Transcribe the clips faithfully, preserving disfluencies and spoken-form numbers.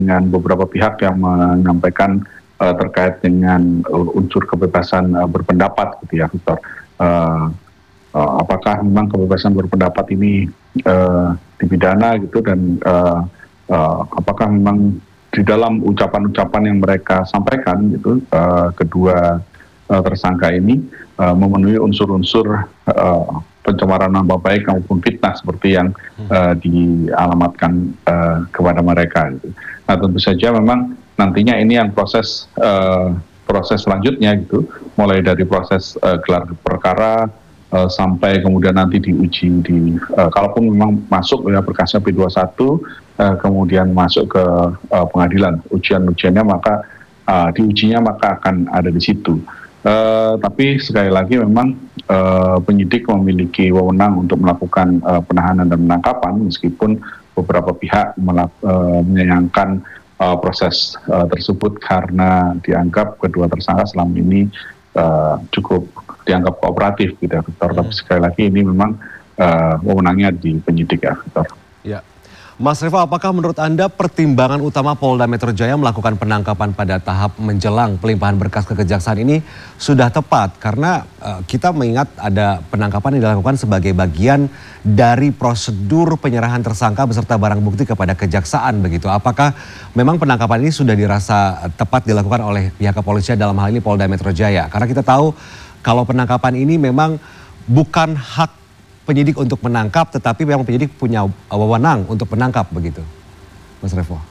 dengan beberapa pihak yang menyampaikan uh, terkait dengan uh, unsur kebebasan uh, berpendapat gitu ya, Victor. Uh, uh, apakah memang kebebasan berpendapat ini uh, dipidana gitu, dan uh, uh, apakah memang di dalam ucapan-ucapan yang mereka sampaikan gitu, uh, kedua uh, tersangka ini uh, memenuhi unsur-unsur uh, pencemaran nama baik maupun fitnah seperti yang uh, dialamatkan uh, kepada mereka gitu. Nah, tentu saja memang nantinya ini yang proses uh, proses selanjutnya gitu, mulai dari proses uh, gelar perkara uh, sampai kemudian nanti diuji di uh, kalaupun memang masuk ya berkasnya P dua puluh satu, uh, kemudian masuk ke uh, pengadilan, ujian-ujiannya maka uh, diujinya maka akan ada di situ. Uh, tapi sekali lagi memang uh, penyidik memiliki wewenang untuk melakukan uh, penahanan dan penangkapan meskipun beberapa pihak melak, uh, menyayangkan uh, proses uh, tersebut karena dianggap kedua tersangka selama ini uh, cukup dianggap kooperatif gitu ya, Victor. Hmm. Tapi sekali lagi ini memang uh, wewenangnya di penyidik ya, Victor. Ya. Mas Revo, apakah menurut Anda pertimbangan utama Polda Metro Jaya melakukan penangkapan pada tahap menjelang pelimpahan berkas ke Kejaksaan ini sudah tepat? Karena uh, kita mengingat ada penangkapan yang dilakukan sebagai bagian dari prosedur penyerahan tersangka beserta barang bukti kepada Kejaksaan begitu. Apakah memang penangkapan ini sudah dirasa tepat dilakukan oleh pihak kepolisian dalam hal ini Polda Metro Jaya? Karena kita tahu kalau penangkapan ini memang bukan hak penyidik untuk menangkap, tetapi memang penyidik punya wewenang untuk menangkap begitu, Mas Revo.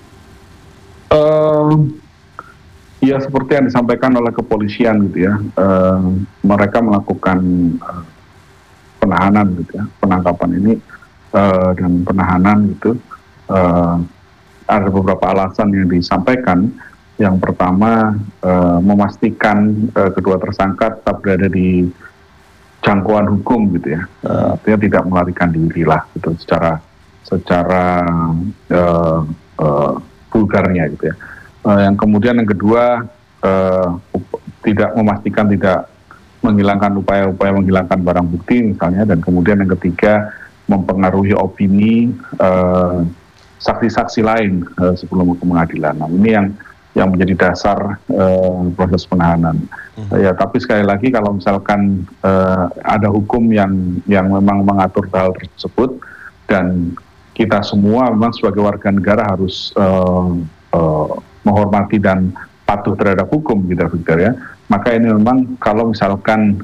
Uh, ya seperti yang disampaikan oleh kepolisian gitu ya, uh, mereka melakukan uh, penahanan gitu ya, penangkapan ini uh, dan penahanan gitu. Uh, ada beberapa alasan yang disampaikan. Yang pertama uh, memastikan uh, kedua tersangka tetap berada di jangkauan hukum gitu ya, uh, artinya tidak melarikan diri lah gitu secara secara uh, uh, vulgarnya gitu ya. Uh, yang kemudian yang kedua uh, tidak memastikan tidak menghilangkan upaya-upaya menghilangkan barang bukti misalnya, dan kemudian yang ketiga mempengaruhi opini uh, saksi-saksi lain uh, sebelum ke pengadilan. Nah, ini yang yang menjadi dasar uh, proses penahanan. Uh, ya, tapi sekali lagi kalau misalkan uh, ada hukum yang yang memang mengatur hal tersebut dan kita semua memang sebagai warga negara harus uh, uh, menghormati dan patuh terhadap hukum gitu, Victor ya. Maka ini memang kalau misalkan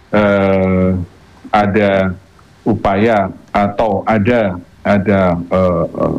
uh, ada upaya atau ada ada uh, uh,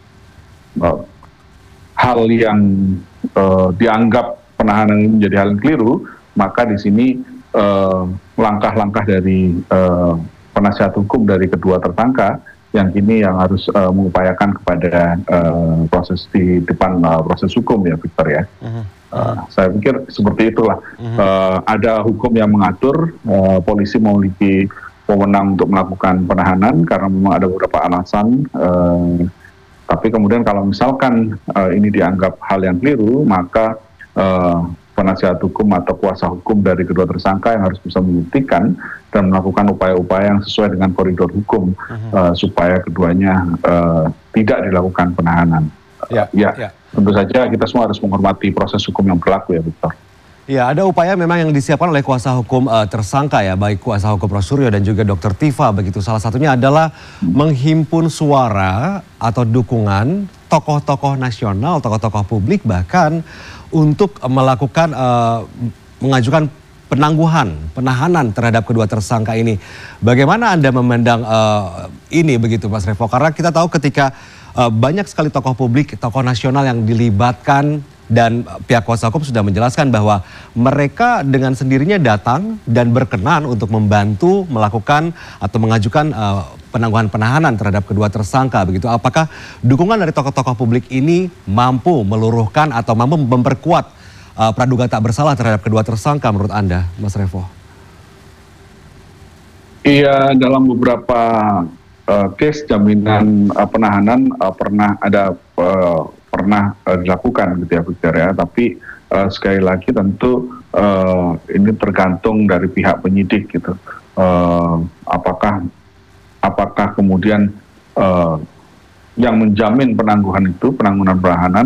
uh, hal yang Uh, dianggap penahanan ini menjadi hal yang keliru, maka di sini uh, langkah-langkah dari uh, penasihat hukum dari kedua tersangka yang kini yang harus uh, mengupayakan kepada uh, proses di depan uh, proses hukum ya, Victor ya. Uh-huh. Uh, saya pikir seperti itulah. Uh-huh. Uh, ada hukum yang mengatur, uh, polisi memiliki wewenang untuk melakukan penahanan karena memang ada beberapa alasan. Uh, Tapi kemudian kalau misalkan uh, ini dianggap hal yang keliru, maka uh, penasihat hukum atau kuasa hukum dari kedua tersangka yang harus bisa membuktikan dan melakukan upaya-upaya yang sesuai dengan koridor hukum uh-huh. uh, supaya keduanya uh, tidak dilakukan penahanan. Ya, uh, ya, ya, tentu saja kita semua harus menghormati proses hukum yang berlaku ya, Victor. Ya, ada upaya memang yang disiapkan oleh kuasa hukum uh, tersangka ya, baik kuasa hukum Rosuryo dan juga dokter Tifa begitu. Salah satunya adalah menghimpun suara atau dukungan tokoh-tokoh nasional, tokoh-tokoh publik bahkan untuk melakukan uh, mengajukan penangguhan, penahanan terhadap kedua tersangka ini. Bagaimana Anda memandang uh, ini begitu, Mas Revo? Karena kita tahu ketika uh, banyak sekali tokoh publik, tokoh nasional yang dilibatkan, dan pihak kuasa hukum sudah menjelaskan bahwa mereka dengan sendirinya datang dan berkenan untuk membantu melakukan atau mengajukan uh, penangguhan penahanan terhadap kedua tersangka begitu. Apakah dukungan dari tokoh-tokoh publik ini mampu meluruhkan atau mampu memperkuat uh, praduga tak bersalah terhadap kedua tersangka menurut Anda, Mas Revo? Iya, dalam beberapa uh, case jaminan uh, penahanan uh, pernah ada uh, pernah uh, dilakukan gitu ya, Victor ya. Tapi uh, sekali lagi tentu uh, ini tergantung dari pihak penyidik gitu. Uh, apakah apakah kemudian uh, yang menjamin penangguhan itu, penangguhan penahanan